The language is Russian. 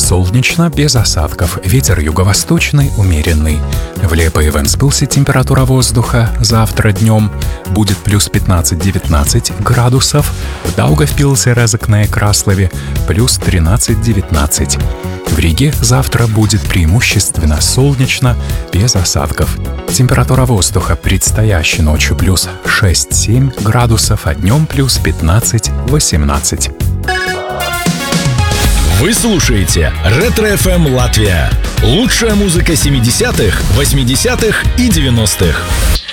Солнечно, без осадков, ветер юго-восточный, умеренный. В Лепо и Вентспилсе температура воздуха завтра днем будет плюс 15-19 градусов, в Даугавпилсе, Резекне и Краслове плюс 13-19. В Риге завтра будет преимущественно солнечно, без осадков. Температура воздуха предстоящей ночью плюс 6-7 градусов, а днем плюс 15-18. Вы слушаете Ретро-ФМ Латвия. Лучшая музыка 70-х, 80-х и 90-х.